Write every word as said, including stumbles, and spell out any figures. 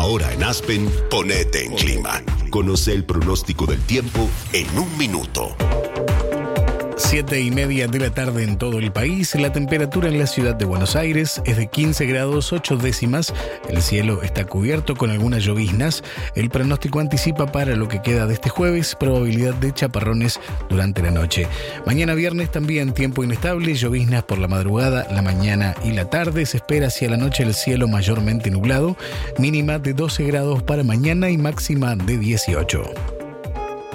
Ahora en Aspen, ponete en clima. Conoce el pronóstico del tiempo en un minuto. Siete y media de la tarde en todo el país. La temperatura en la ciudad de Buenos Aires es de quince grados ocho décimas. El cielo está cubierto con algunas lloviznas. El pronóstico anticipa para lo que queda de este jueves probabilidad de chaparrones durante la noche. Mañana viernes también tiempo inestable, lloviznas por la madrugada, la mañana y la tarde. Se espera hacia la noche el cielo mayormente nublado. Mínima de doce grados para mañana y máxima de dieciocho.